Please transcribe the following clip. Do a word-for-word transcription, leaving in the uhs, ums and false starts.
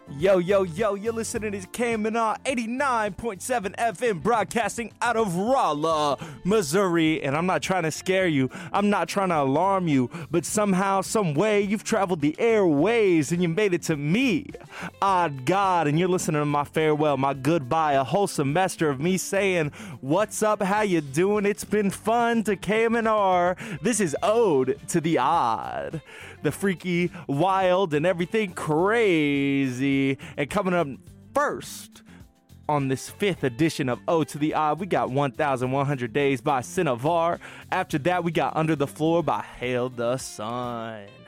Yo, yo, yo, you're listening to K M N R eighty-nine point seven F M, broadcasting out of Rolla, Missouri. And I'm not trying to scare you. I'm not trying to alarm you. But somehow, some way, you've traveled the airways and you made it to me, Odd God. And you're listening to my farewell, my goodbye, a whole semester of me saying, what's up, how you doing? It's been fun to K M N R. This is Ode to the Odd, the freaky, wild, and everything crazy. And coming up first on this fifth edition of Ode to the Odd, we got one thousand one hundred Days by Cinnavar. After that, we got Under the Floor by Hail the Sun.